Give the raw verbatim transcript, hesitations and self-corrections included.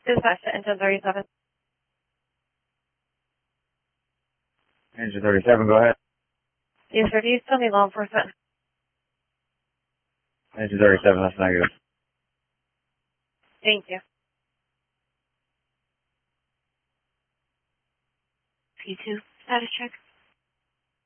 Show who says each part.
Speaker 1: Dispatch to engine thirty-seven.
Speaker 2: Engine thirty-seven, go ahead.
Speaker 1: Yes, sir. Do you still need law enforcement?
Speaker 2: Engine thirty-seven, that's negative.
Speaker 1: Thank you.
Speaker 3: P two, status check.